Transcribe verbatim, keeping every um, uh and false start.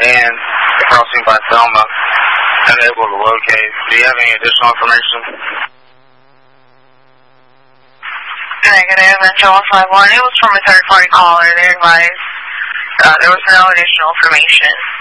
and the crossing by Selma, unable to locate. Do you have any additional information? Negative, and Joel five one. It was from a third-party caller. They advised uh, there was no additional information.